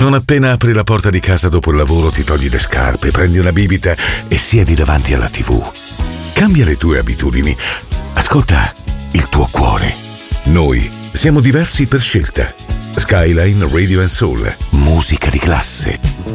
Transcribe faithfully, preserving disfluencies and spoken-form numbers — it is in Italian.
Non appena apri la porta di casa dopo il lavoro ti togli le scarpe, prendi una bibita e siedi davanti alla tivù. Cambia le tue abitudini. Ascolta il tuo cuore. Noi siamo diversi per scelta. Skyline Radio and Soul. Musica di classe.